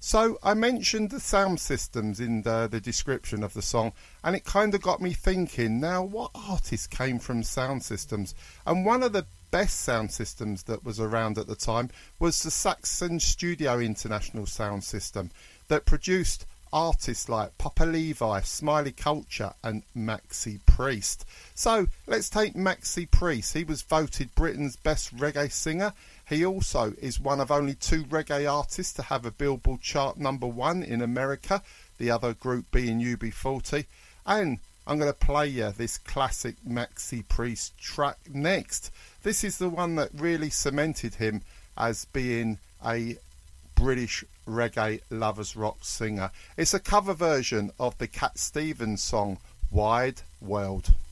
So I mentioned the sound systems in the description of the song, and it kind of got me thinking, now what artist came from sound systems? And one of the best sound systems that was around at the time was the Saxon Studio International sound system that produced artists like Papa Levi, Smiley Culture and Maxi Priest. So let's take Maxi Priest. He was voted Britain's best reggae singer. He also is one of only 2 reggae artists to have a Billboard chart #1 in America, the other group being UB40. And I'm going to play you this classic Maxi Priest track next. This is the one that really cemented him as being a British reggae lovers rock singer. It's a cover version of the Cat Stevens song Wide World.